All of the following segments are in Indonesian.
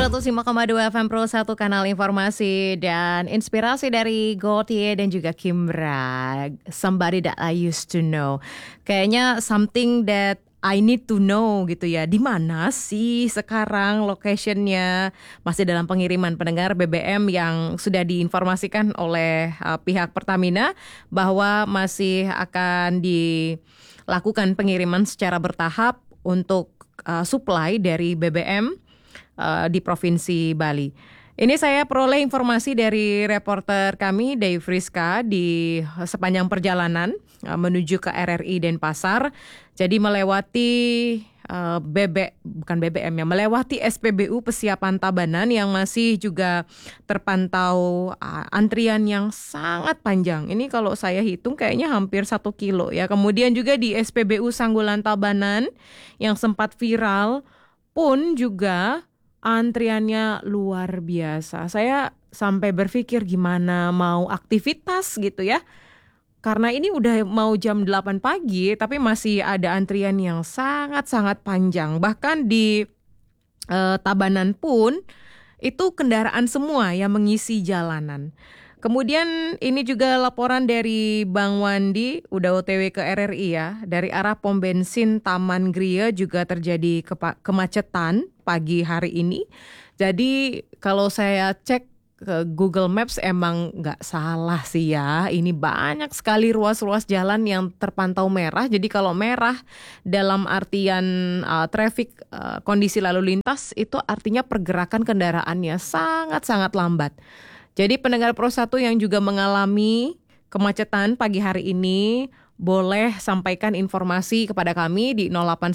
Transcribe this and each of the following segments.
105,2 FM Pro 1 kanal informasi dan inspirasi dari Gautier dan juga Kimbra. Somebody that I used to know. Kayaknya something that I need to know gitu ya. Di mana sih sekarang locationnya? Masih dalam pengiriman pendengar BBM yang sudah diinformasikan oleh pihak Pertamina bahwa masih akan dilakukan pengiriman secara bertahap untuk supply dari BBM di Provinsi Bali. Ini saya peroleh informasi dari reporter kami, Dave Rizka, di sepanjang perjalanan menuju ke RRI Denpasar. Jadi melewati bukan BBM ya, melewati SPBU Pesiapan Tabanan yang masih juga terpantau antrian yang sangat panjang. Ini kalau saya hitung kayaknya hampir 1 kilo ya. Kemudian juga di SPBU Sanggulan Tabanan yang sempat viral pun juga antriannya luar biasa. Saya sampai berpikir gimana mau aktivitas gitu ya. Karena ini udah mau jam 8 pagi tapi masih ada antrian yang sangat-sangat panjang. Bahkan di Tabanan pun itu kendaraan semua yang mengisi jalanan. Kemudian ini juga laporan dari Bang Wandi, udah OTW ke RRI ya. Dari arah pom bensin Taman Gria juga terjadi kemacetan pagi hari ini. Jadi kalau saya cek ke Google Maps emang nggak salah sih ya. Ini banyak sekali ruas-ruas jalan yang terpantau merah. Jadi kalau merah dalam artian traffic kondisi lalu lintas itu artinya pergerakan kendaraannya sangat-sangat lambat. Jadi pendengar Pro 1 yang juga mengalami kemacetan pagi hari ini boleh sampaikan informasi kepada kami di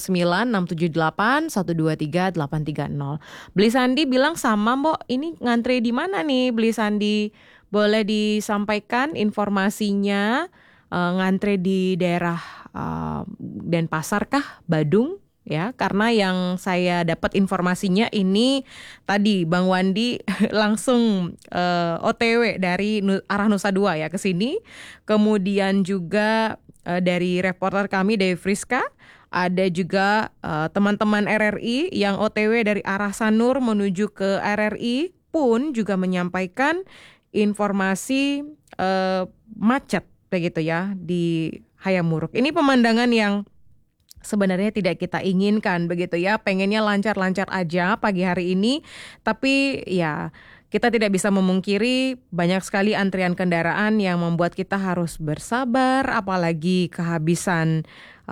089-678-123-830. Beli Sandi bilang sama Mbok, ini ngantri di mana nih Beli Sandi? Boleh disampaikan informasinya, ngantri di daerah Denpasar kah? Badung? Ya, karena yang saya dapat informasinya ini tadi Bang Wandi langsung OTW dari arah Nusa Dua ya ke sini. Kemudian juga dari reporter kami Dave Rizka, ada juga teman-teman RRI yang OTW dari arah Sanur menuju ke RRI pun juga menyampaikan informasi macet begitu ya di Hayamuruk. Ini pemandangan yang sebenarnya tidak kita inginkan begitu ya, pengennya lancar-lancar aja pagi hari ini, tapi ya kita tidak bisa memungkiri banyak sekali antrian kendaraan yang membuat kita harus bersabar, apalagi kehabisan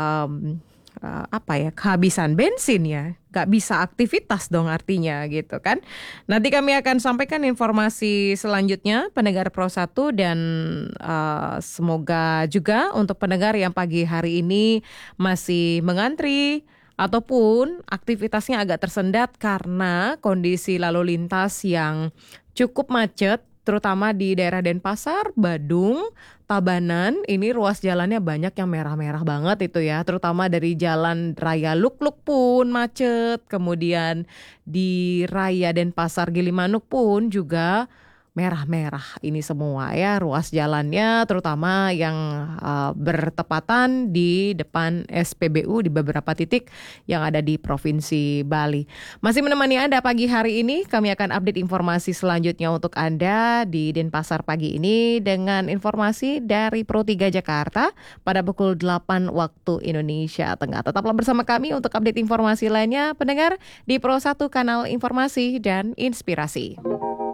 kehabisan bensin ya, gak bisa aktivitas dong artinya gitu kan. Nanti kami akan sampaikan informasi selanjutnya pendengar Pro 1 dan semoga juga untuk pendengar yang pagi hari ini masih mengantri ataupun aktivitasnya agak tersendat karena kondisi lalu lintas yang cukup macet, terutama di daerah Denpasar, Badung, Tabanan. Ini ruas jalannya banyak yang merah-merah banget itu ya, terutama dari Jalan Raya Lukluk pun macet, kemudian di Raya Denpasar Gilimanuk pun juga merah-merah ini semua ya ruas jalannya, terutama yang bertepatan di depan SPBU di beberapa titik yang ada di Provinsi Bali. Masih menemani Anda pagi hari ini, kami akan update informasi selanjutnya untuk Anda di Denpasar pagi ini dengan informasi dari Pro 3 Jakarta pada pukul 8 waktu Indonesia Tengah. Tetaplah bersama kami untuk update informasi lainnya pendengar di Pro 1 kanal informasi dan inspirasi.